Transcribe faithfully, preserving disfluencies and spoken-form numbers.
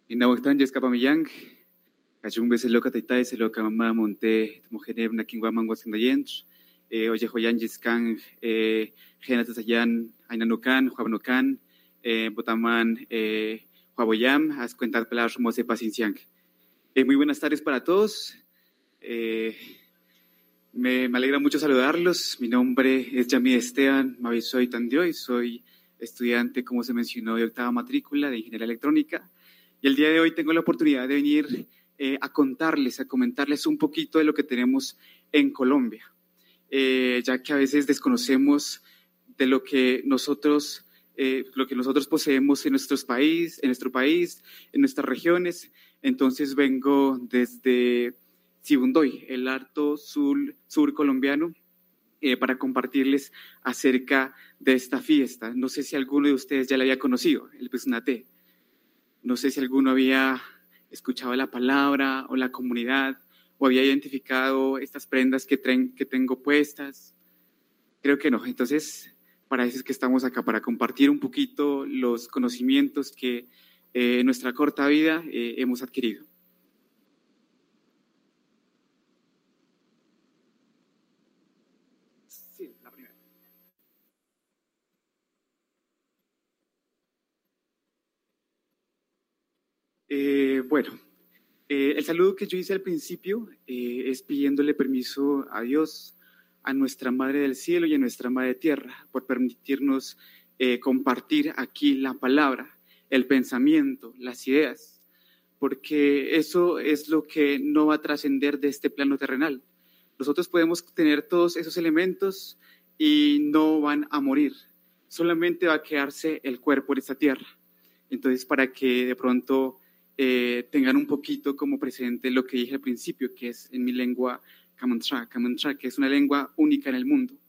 Inawaktan Yeskapamiyang, Kachung Beseloka Taitai, Seloka Mama Monte, Mojeneb Nakingwaman Wasindayens, Oye Joyan Yiskan, Genatasayan, Ainanukan, Juabanukan, Botaman, Juaboyam, Haz cuentas Pelas Mose Pacinciang. Muy buenas tardes para todos. Eh, me, me alegra mucho saludarlos. Mi nombre es Yami Esteban Mavisoy Tandioy. Soy estudiante, como se mencionó, de octava matrícula de Ingeniería Electrónica. Y el día de hoy tengo la oportunidad de venir eh, a contarles, a comentarles un poquito de lo que tenemos en Colombia, eh, ya que a veces desconocemos de lo que nosotros, eh, lo que nosotros poseemos en, nuestros país, en nuestro país, en nuestras regiones. Entonces vengo desde Sibundoy, el Alto Sur, sur colombiano, eh, para compartirles acerca de esta fiesta. No sé si alguno de ustedes ya la había conocido, el Pesnate. No sé si alguno había escuchado la palabra o la comunidad o había identificado estas prendas que, traen, que tengo puestas. Creo que no. Entonces, para eso es que estamos acá, para compartir un poquito los conocimientos que eh, en nuestra corta vida eh, hemos adquirido. Sí, la primera. Eh, bueno, eh, el saludo que yo hice al principio eh, es pidiéndole permiso a Dios, a nuestra Madre del Cielo y a nuestra Madre Tierra por permitirnos eh, compartir aquí la palabra, el pensamiento, las ideas, porque eso es lo que no va a trascender de este plano terrenal. Nosotros podemos tener todos esos elementos y no van a morir, solamente va a quedarse el cuerpo en esta tierra. Entonces, para que de pronto eh, tengan un poquito como presente lo que dije al principio, que es en mi lengua Kamantra, Kamantra, que es una lengua única en el mundo.